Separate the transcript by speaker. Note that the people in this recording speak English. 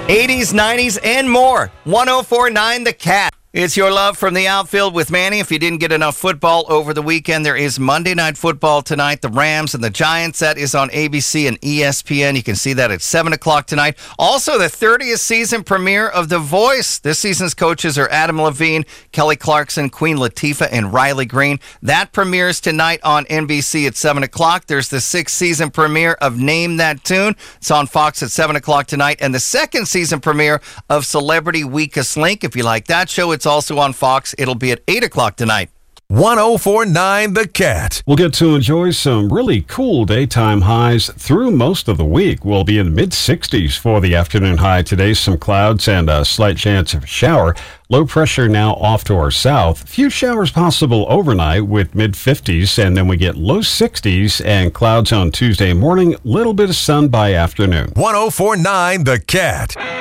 Speaker 1: 80s, 90s, and more. 104.9 The Cat. It's your love from the outfield with Manny. If you didn't get enough football over the weekend, there is Monday Night Football tonight. The Rams and the Giants. That is on ABC and ESPN. You can see that at 7 o'clock tonight. Also, the 30th season premiere of The Voice. This season's coaches are Adam Levine, Kelly Clarkson, Queen Latifah, and Riley Green. That premieres tonight on NBC at 7 o'clock. There's the 6th season premiere of Name That Tune. It's on Fox at 7 o'clock tonight. And the 2nd season premiere of Celebrity Weakest Link. If you like that show, it's also on Fox. It'll be at 8 o'clock tonight.
Speaker 2: 104.9 The Cat.
Speaker 3: We'll get to enjoy some really cool daytime highs through most of the week. We'll be in the mid-60s for the afternoon high today. Some clouds and a slight chance of a shower. Low pressure now off to our south. Few showers possible overnight with mid-50s, and then we get low 60s and clouds on Tuesday morning. Little bit of sun by afternoon.
Speaker 2: 104.9 The Cat.